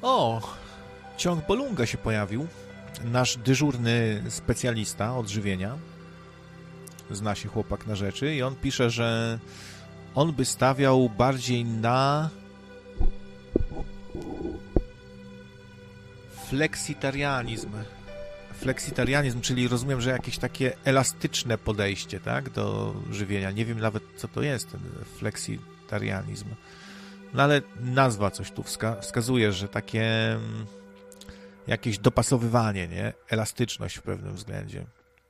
O, ciąg Bolunga się pojawił. Nasz dyżurny specjalista od żywienia. Zna się chłopak na rzeczy i on pisze, że on by stawiał bardziej na fleksitarianizm. Fleksitarianizm, czyli rozumiem, że jakieś takie elastyczne podejście, tak, do żywienia. Nie wiem nawet, co to jest ten fleksitarianizm. No ale nazwa coś tu wskazuje, że takie jakieś dopasowywanie, nie? Elastyczność w pewnym względzie.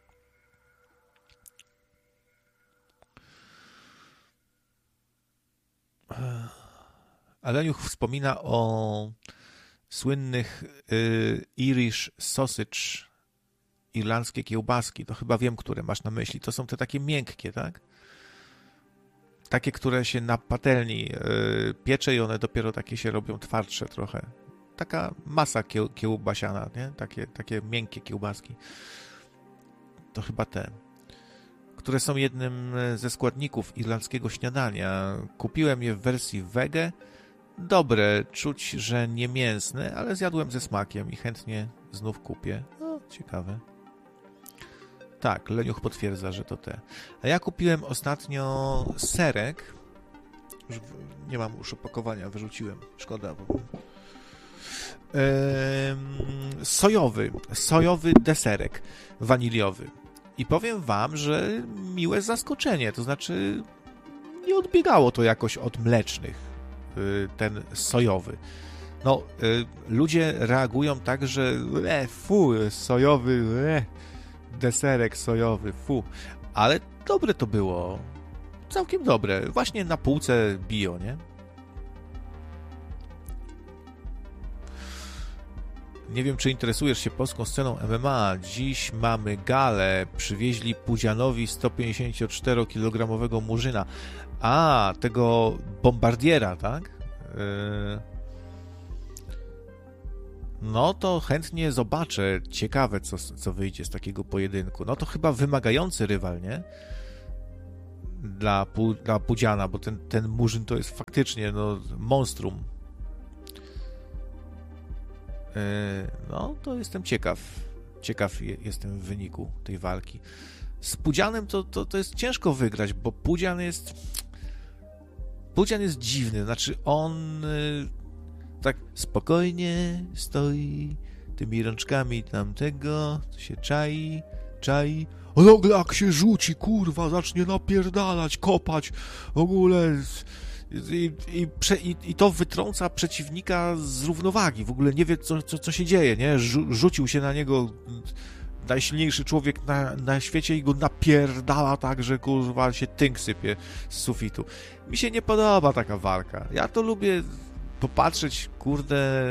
Aleniuch wspomina o słynnych Irish sausage, irlandzkie kiełbaski. To chyba wiem, które masz na myśli. To są te takie miękkie, tak? Takie, które się na patelni piecze i one dopiero takie się robią twardsze trochę. Taka masa kiełbasiana, nie? Takie miękkie kiełbaski. To chyba te, które są jednym ze składników irlandzkiego śniadania. Kupiłem je w wersji wege. Dobre, czuć, że nie mięsne, ale zjadłem ze smakiem i chętnie znów kupię. No, ciekawe. Tak, Leniuch potwierdza, że to te. A ja kupiłem ostatnio serek. Nie mam już opakowania, wyrzuciłem. Szkoda. Sojowy deserek waniliowy. I powiem wam, że miłe zaskoczenie. To znaczy nie odbiegało to jakoś od mlecznych. Ten sojowy. No, ludzie reagują tak, że sojowy, deserek sojowy, ale dobre to było. Całkiem dobre. Właśnie na półce bio, nie? Nie wiem, czy interesujesz się polską sceną MMA. Dziś mamy galę. Przywieźli Pudzianowi 154-kilogramowego murzyna. A, tego bombardiera, tak? No to chętnie zobaczę. Ciekawe, co wyjdzie z takiego pojedynku. No to chyba wymagający rywal, nie? Dla Pudziana, bo ten murzyn to jest faktycznie monstrum. No to jestem ciekaw. Ciekaw jestem wyniku tej walki. Z Pudzianem to jest ciężko wygrać, bo Pudzian jest dziwny, znaczy on tak spokojnie stoi tymi rączkami tamtego, się czai, a nagle jak się rzuci, kurwa, zacznie napierdalać, kopać, w ogóle i to wytrąca przeciwnika z równowagi, w ogóle nie wie, co się dzieje, nie? Rzucił się na niego najsilniejszy człowiek na świecie i go napierdala tak, że kurwa się tynk sypie z sufitu. Mi się nie podoba taka walka. Ja to lubię popatrzeć, kurde,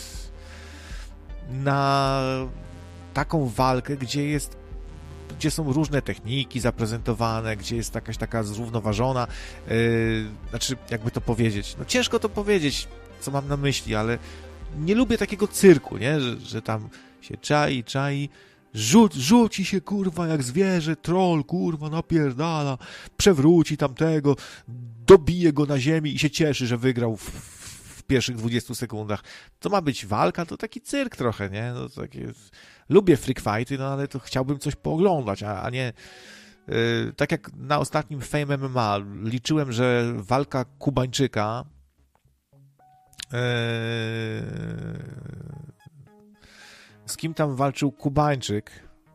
na taką walkę, gdzie są różne techniki zaprezentowane, gdzie jest jakaś taka zrównoważona, znaczy, jakby to powiedzieć, no ciężko to powiedzieć, co mam na myśli, ale nie lubię takiego cyrku, nie? Że tam się czai, rzuci się, kurwa, jak zwierzę, troll, kurwa, napierdala, przewróci tamtego, dobije go na ziemi i się cieszy, że wygrał w pierwszych 20 sekundach. To ma być walka, to taki cyrk trochę, nie? No, takie... Lubię freak fighty, no ale to chciałbym coś pooglądać, a nie... tak jak na ostatnim Fame MMA liczyłem, że walka Kubańczyka z kim tam walczył Kubańczyk?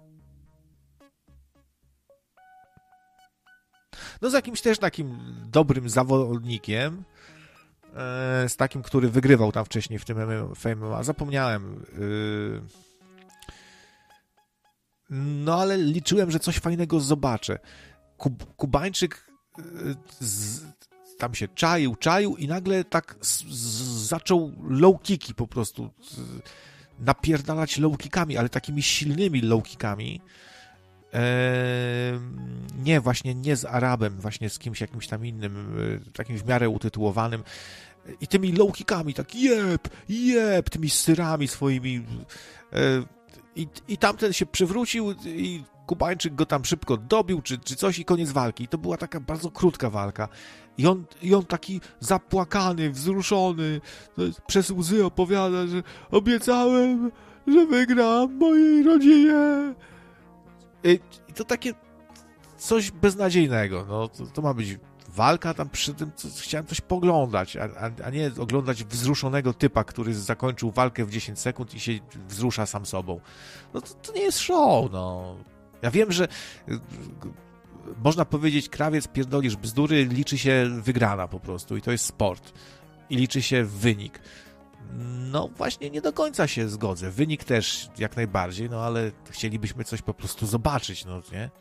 No z jakimś też takim dobrym zawodnikiem, z takim, który wygrywał tam wcześniej w tym Fame MMA. Zapomniałem. No ale liczyłem, że coś fajnego zobaczę. Kubańczyk tam się czaił i nagle tak zaczął low kicki po prostu napierdalać low kickami, ale takimi silnymi low kickami. Nie, właśnie nie z Arabem, właśnie z kimś jakimś tam innym, takim w miarę utytułowanym. I tymi low kickami, tak tymi syrami swoimi. I tamten się przewrócił i Kubańczyk go tam szybko dobił, czy coś i koniec walki. I to była taka bardzo krótka walka. I on taki zapłakany, wzruszony, przez łzy opowiada, że obiecałem, że wygram mojej rodzinie. I to takie coś beznadziejnego. No, to ma być walka, tam przy tym chciałem coś poglądać, a nie oglądać wzruszonego typa, który zakończył walkę w 10 sekund i się wzrusza sam sobą. No to nie jest show, no. Ja wiem, że można powiedzieć, krawiec, pierdolisz bzdury, liczy się wygrana po prostu i to jest sport. I liczy się wynik. No właśnie nie do końca się zgodzę. Wynik też jak najbardziej, no ale chcielibyśmy coś po prostu zobaczyć, no nie?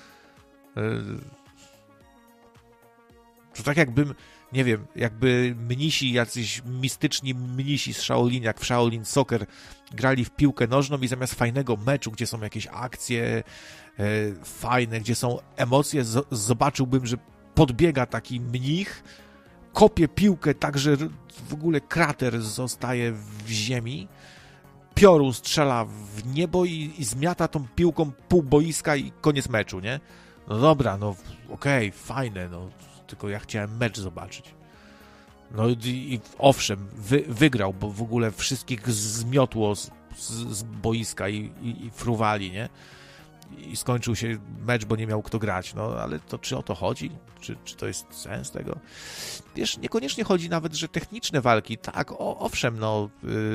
To tak jakbym, nie wiem, jakby mnisi, jacyś mistyczni mnisi z Shaolin, jak w Shaolin Soccer, grali w piłkę nożną i zamiast fajnego meczu, gdzie są jakieś akcje fajne, gdzie są emocje, zobaczyłbym, że podbiega taki mnich, kopie piłkę tak, że w ogóle krater zostaje w ziemi, piorun strzela w niebo i zmiata tą piłką pół boiska i koniec meczu, nie? No dobra, no okej, fajne, no tylko ja chciałem mecz zobaczyć. No i owszem, wygrał, bo w ogóle wszystkich zmiotło z boiska i fruwali, nie? I skończył się mecz, bo nie miał kto grać. No ale to czy o to chodzi? Czy to jest sens tego? Wiesz, niekoniecznie chodzi nawet, że techniczne walki, tak, owszem, no...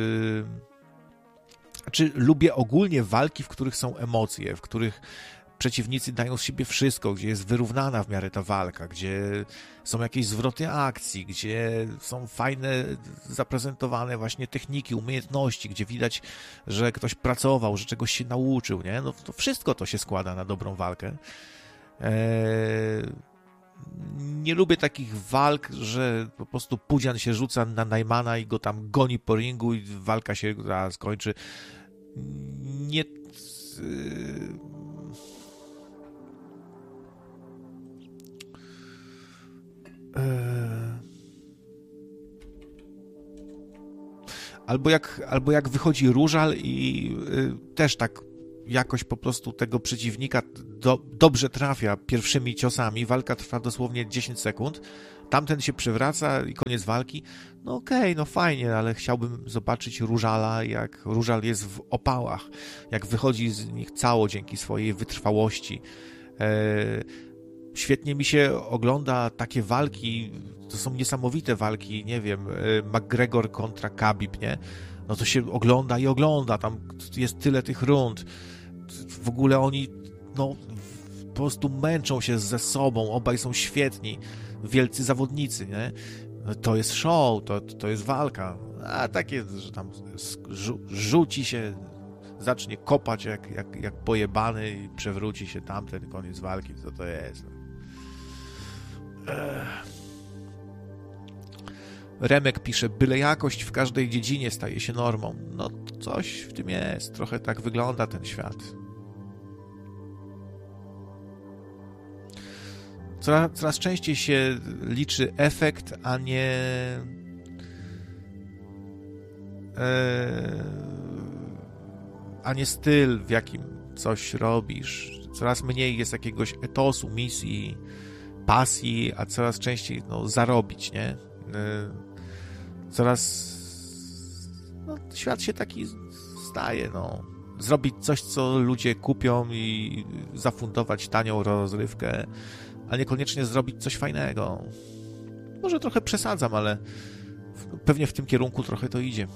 Czy lubię ogólnie walki, w których są emocje, w których przeciwnicy dają z siebie wszystko, gdzie jest wyrównana w miarę ta walka, gdzie są jakieś zwroty akcji, gdzie są fajne, zaprezentowane właśnie techniki, umiejętności, gdzie widać, że ktoś pracował, że czegoś się nauczył, nie? No to wszystko to się składa na dobrą walkę. Nie lubię takich walk, że po prostu Pudzian się rzuca na Najmana i go tam goni po ringu i walka się skończy. Nie... Albo jak wychodzi Różal i też tak jakoś po prostu tego przeciwnika dobrze trafia pierwszymi ciosami, walka trwa dosłownie 10 sekund, tamten się przewraca i koniec walki. No okej, no fajnie, ale chciałbym zobaczyć Różala, jak Różal jest w opałach, jak wychodzi z nich cało dzięki swojej wytrwałości. Świetnie mi się ogląda takie walki, to są niesamowite walki, nie wiem, McGregor kontra Khabib, nie? No to się ogląda i ogląda, tam jest tyle tych rund. W ogóle oni, no, po prostu męczą się ze sobą, obaj są świetni, wielcy zawodnicy, nie? No, to jest show, to jest walka. A takie, że tam rzuci się, zacznie kopać jak pojebany i przewróci się tamten, koniec walki, co to jest? Remek pisze, byle jakość w każdej dziedzinie staje się normą. No coś w tym jest, trochę tak wygląda ten świat. Coraz częściej się liczy efekt, a nie styl, w jakim coś robisz. Coraz mniej jest jakiegoś etosu, misji, pasji, a coraz częściej zarobić, nie? Świat się taki staje, zrobić coś, co ludzie kupią i zafundować tanią rozrywkę, a niekoniecznie zrobić coś fajnego. Może trochę przesadzam, ale pewnie w tym kierunku trochę to idzie.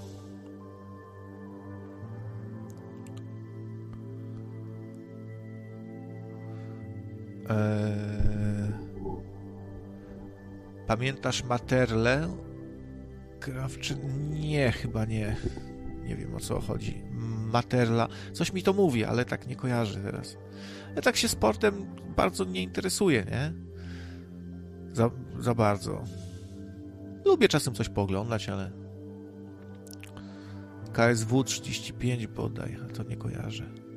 Pamiętasz Materle? Nie, chyba nie. Nie wiem, o co chodzi. Materla. Coś mi to mówi, ale tak nie kojarzę teraz. Ja tak się sportem bardzo nie interesuję, nie? Za bardzo. Lubię czasem coś pooglądać, ale... KSW 35 bodaj, a to nie kojarzę.